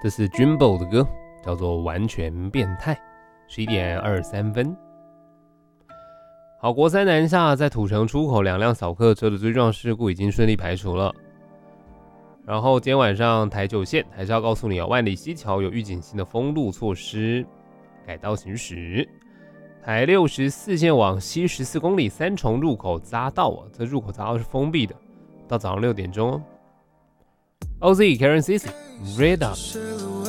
这是 Jimbo 的歌，叫做《完全变态》，11点23分。好，国三南下，在土城出口2辆扫客车的追撞事故已经顺利排除了。然后今天晚上台九线还是要告诉你万里溪桥有预警性的封路措施，改道行驶。台64线往西14公里三重入口匝道这入口匝道是封闭的，到早上6点钟。OZ Karen Cici Red Up。